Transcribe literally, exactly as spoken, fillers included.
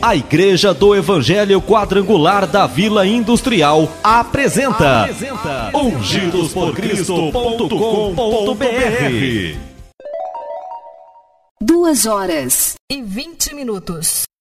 A Igreja do Evangelho Quadrangular da Vila Industrial apresenta, apresenta ungidos por cristo ponto com ponto br. Duas horas e vinte minutos.